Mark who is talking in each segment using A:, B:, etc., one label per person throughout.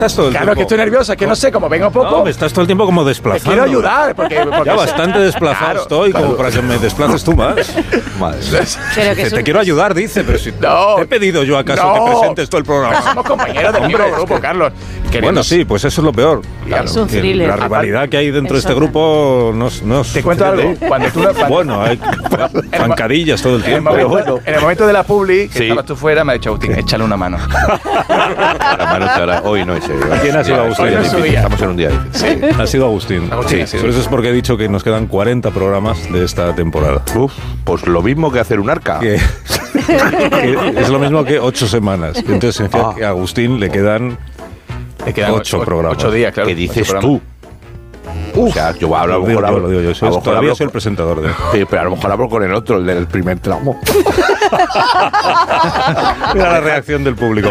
A: Estás todo el
B: Claro,
A: tiempo.
B: que estoy nervioso, es que no sé, como vengo poco.
A: No, estás todo el tiempo como desplazando.
B: Quiero ayudar, porque
A: Ya bastante desplazado estoy como para que me desplaces tú más.
C: Pero que
A: Te quiero ayudar, dice, pero si
B: No.
A: te he pedido yo acaso
B: No.
A: que presentes todo el programa.
B: Somos compañeros del mismo grupo, Carlos.
A: Bueno, sí, pues eso es lo peor.
B: Claro.
C: Es un
A: Que
C: thriller.
A: la rivalidad que hay dentro de este
C: Eso.
A: grupo no es
B: Te cuento algo.
A: Bueno, hay zancadillas todo el
B: En el,
A: tiempo.
B: momento, en el momento de la publi, que
D: Sí.
B: estabas tú fuera, me ha dicho Agustín, échale una mano.
D: La mano te hará- hoy no es serio.
A: ¿Quién ha sido Agustín?
B: Hoy no es su día.
D: Estamos en un día difícil.
A: Ha sido Agustín.
B: Agustín, sí.
A: Por eso es porque he dicho que nos quedan 40 programas de esta temporada.
D: Uf, pues lo mismo que hacer un arca.
A: Que es lo mismo que 8 semanas. Entonces significa que a Agustín le quedan
B: Le quedan
A: 8 programas.
B: 8 días, claro.
D: ¿Qué dices
B: 8
D: tú? O sea, yo a lo mejor
A: Lo digo yo.
D: a lo mejor
A: Todavía
D: hablo
A: soy el presentador de
D: Sí, pero a lo mejor hablo con el otro, el del primer tramo.
A: Mira la reacción del público.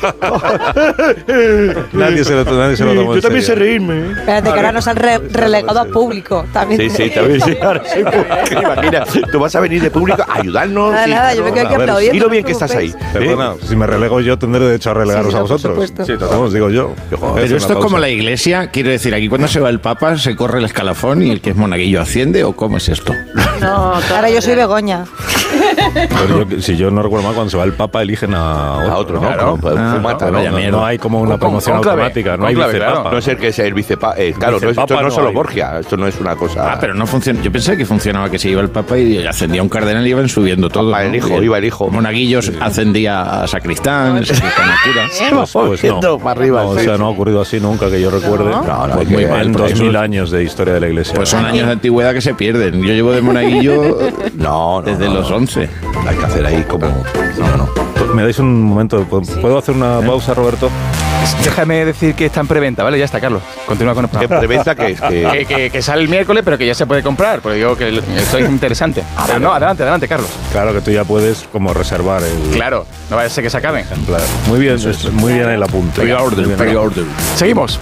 A: nadie se lo tomó en serio.
D: reírme.
C: Espérate, que ahora nos han relegado a público. También
D: Sí, también sí. Ahora sí. Imagina, tú vas a venir de público a ayudarnos.
C: Nada, yo me quedo aquí
A: a ver,
C: aplaudiendo.
D: Y lo bien
C: no
D: que
C: os
D: estás ahí.
C: preocupéis.
A: Perdona, si me relego yo tendré derecho a relegaros
C: Sí,
A: a
C: por
A: vosotros.
C: supuesto.
A: Sí, os digo yo.
E: Pero esto es como la iglesia, quiero decir, aquí cuando se va el Papa se corre el escalafón y el que es monaguillo asciende, ¿o cómo es esto?
C: No, ahora yo soy Begoña.
A: Pero si yo no recuerdo mal, cuando se va el Papa eligen a otro, ¿no?
D: Claro,
A: Como
D: fumata,
A: no,
D: ¿no?
A: no hay como una promoción
B: cónclave,
A: automática, no hay
B: cónclave,
A: vicepapa.
B: claro.
D: No es el que sea el vicepapa. Claro,
A: Vicepapa
D: esto no
A: no
D: es solo
A: hay.
D: Borgia. Esto no es una cosa.
E: Ah, pero no funciona. Yo pensé que funcionaba que se iba el Papa y ascendía un cardenal y iban subiendo todo.
D: Papa, el hijo, iba el hijo.
E: Monaguillos ascendía a sacristán, el sacristán a cura.
A: Pues no.
D: para arriba.
A: No, o sea, no ha ocurrido así nunca que yo recuerde.
D: No,
A: Pues
D: muy
A: muy
D: mal,
A: en
E: porque
A: 2000
E: eso-
A: años de historia de la iglesia.
E: Pues son años de antigüedad que se pierden. Yo llevo de monaguillo
D: No,
E: desde los 11.
D: Hay que hacer ahí como. No.
A: ¿Me dais un momento? ¿Puedo hacer una pausa, Roberto?
B: Déjame decir que está en preventa, ¿vale? Ya está, Carlos. Continúa con el
D: ¿Qué
B: programa.
D: preventa que es?
B: Que sale el miércoles, pero que ya se puede comprar, porque digo que esto es interesante. Pero no, adelante, Carlos.
A: Claro que tú ya puedes como reservar el
B: Claro, no vaya a ser que se acaben.
A: ejemplar. Muy bien el apunte. Muy bien.
E: Pre-order.
B: Seguimos.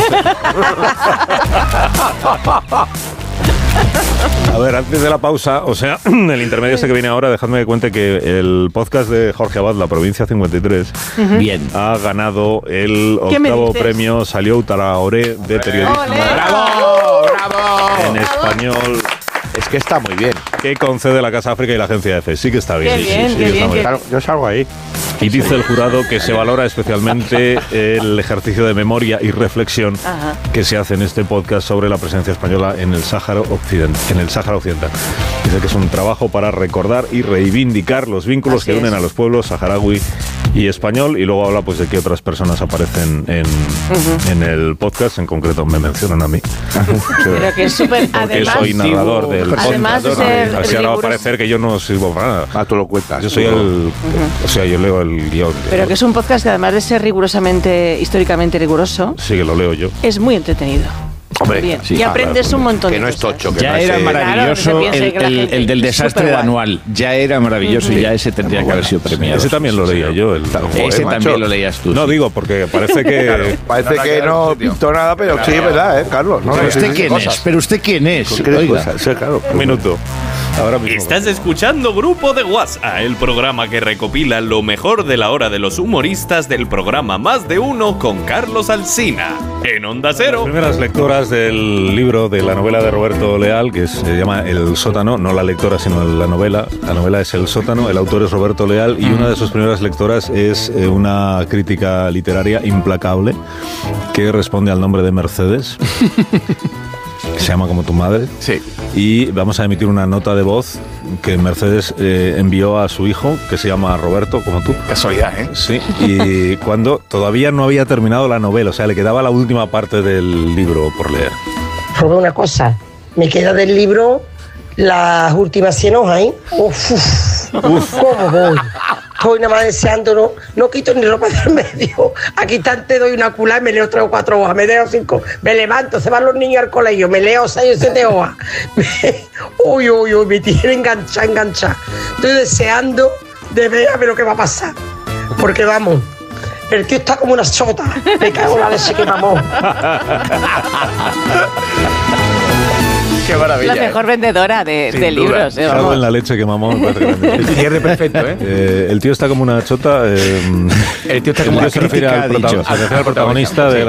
A: A ver, antes de la pausa, o sea, el intermedio este que viene ahora, dejadme que cuente que el podcast de Jorge Abad, La Provincia 53,
E: Bien.
A: ha ganado el
C: ¿Qué me
A: octavo
C: dices?
A: premio Salió Traoré de periodismo
C: ¡Ole!
B: ¡Bravo!
A: en español
D: Es que está muy bien.
A: que concede la Casa África y la Agencia EFE. Sí que está bien.
C: Qué
A: Sí,
C: bien,
A: sí,
C: qué
A: está
C: bien,
A: muy
C: qué-
D: Claro, yo salgo ahí.
A: Y dice el jurado que se valora especialmente el ejercicio de memoria y reflexión
C: Ajá.
A: que se hace en este podcast sobre la presencia española en el Sáhara Occidental. Dice que es un trabajo para recordar y reivindicar los vínculos
C: Así
A: que unen
C: es.
A: a los pueblos saharaui y español, y luego habla pues de que otras personas aparecen en el podcast, en concreto me mencionan a mí.
C: Pero que es súper.
A: Porque
C: Además,
A: soy narrador del podcast.
C: además de ser
A: Así ahora va a
C: riguroso.
A: parecer que yo no sirvo para nada.
D: Ah, tú lo cuentas.
A: Yo soy o sea, yo leo el guión.
C: Pero que es un podcast que además de ser históricamente riguroso,
A: Sí, que lo leo yo.
C: es muy entretenido.
D: Hombre,
C: Bien.
D: sí,
C: y aprendes un montón
D: Que
C: de
D: no es
C: cosas.
D: tocho. Que
E: Ya
D: no es,
E: era maravilloso
C: Claro, que se piense que la gente
E: el del
C: es
E: desastre de
C: superguay.
E: anual. Ya era maravilloso y ya ese tendría que haber sido premiado.
A: Ese también lo leía yo.
E: Ese
D: macho.
E: también lo leías tú.
A: No
E: sí.
A: digo, porque parece que...
D: Parece
B: Nada
D: que
B: que ver,
D: no
B: sitio.
D: pintó nada, pero sí, es verdad, Carlos. ¿no?
E: ¿Pero
D: Sí,
E: usted
D: sí,
E: quién
D: cosas.
E: es? ¿Pero usted quién es?
D: ¿Qué crees
E: Oiga.
D: cosas? Sí, claro.
A: Un minuto. Ahora mismo.
F: Estás escuchando Grupo de WhatsApp, el programa que recopila lo mejor de la hora de los humoristas del programa Más de Uno con Carlos Alsina. En Onda Cero.
A: Primeras lectoras del libro de la novela de Roberto Leal, que se llama El Sótano, no la lectora, sino la novela. La novela es El Sótano, el autor es Roberto Leal, y una de sus primeras lectoras es una crítica literaria implacable que responde al nombre de Mercedes. Se llama como tu madre.
B: Sí.
A: Y vamos a emitir una nota de voz que Mercedes envió a su hijo, que se llama Roberto, como tú.
B: Casualidad, ¿eh?
A: Sí, y cuando todavía no había terminado la novela, o sea, le quedaba la última parte del libro por leer.
G: Robé una cosa, me queda del libro las últimas 100 hojas, ¿eh? Uf, ¿cómo voy? Estoy nada más deseando, no quito ni ropa del medio. Aquí te doy una culá y me leo 3 o 4 hojas, me leo 5, me levanto, se van los niños al colegio, me leo 6 o 7 hojas. Uy, me tiene enganchada. Estoy deseando de ver a ver lo que va a pasar. Porque vamos, el tío está como una chota. Me cago en la leche que mamó.
B: Qué maravilla.
C: La mejor vendedora de
B: Sin duda.
C: libros.
A: Salgo
C: vamos.
A: en la leche que mamamos. me parece grande.
B: El cierre perfecto, ¿eh?
A: El tío está como una chota.
B: El tío está como
A: el
B: una
A: tío se refiere
E: crítica,
A: al
E: ha dicho.
A: protagonista de